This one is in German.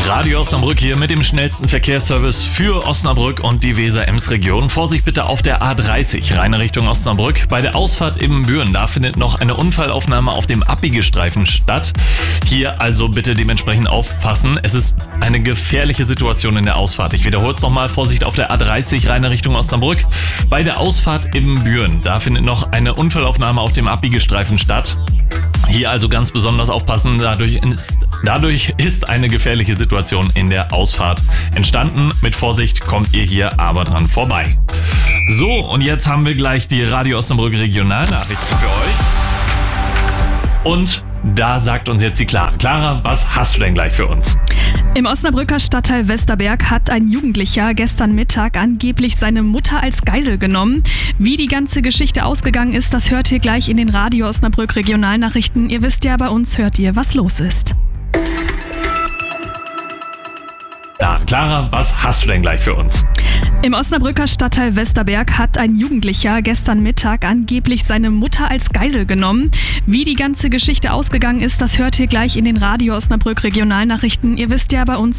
Radio Osnabrück hier mit dem schnellsten Verkehrsservice für Osnabrück und die Weser-Ems-Region. Vorsicht bitte auf der A30, reine Richtung Osnabrück. Bei der Ausfahrt Ibbenbüren, da findet noch eine Unfallaufnahme auf dem Abbiegestreifen statt. Hier also bitte dementsprechend aufpassen. Es ist eine gefährliche Situation in der Ausfahrt. Ich wiederhole es nochmal. Vorsicht auf der A30, reine Richtung Osnabrück. Bei der Ausfahrt Ibbenbüren, da findet noch eine Unfallaufnahme auf dem Abbiegestreifen statt. Hier also ganz besonders aufpassen, dadurch ist eine gefährliche Situation in der Ausfahrt entstanden. Mit Vorsicht kommt ihr hier aber dran vorbei. So, und jetzt haben wir gleich die Radio Osnabrück Regionalnachrichten für euch. Und da sagt uns jetzt die Clara. Clara, was hast du denn gleich für uns? Im Osnabrücker Stadtteil Westerberg hat ein Jugendlicher gestern Mittag angeblich seine Mutter als Geisel genommen. Wie die ganze Geschichte ausgegangen ist, das hört ihr gleich in den Radio Osnabrück Regionalnachrichten. Ihr wisst ja, bei uns hört ihr, was los ist. Da, Clara, was hast du denn gleich für uns? Im Osnabrücker Stadtteil Westerberg hat ein Jugendlicher gestern Mittag angeblich seine Mutter als Geisel genommen. Wie die ganze Geschichte ausgegangen ist, das hört ihr gleich in den Radio Osnabrück Regionalnachrichten. Ihr wisst ja, bei uns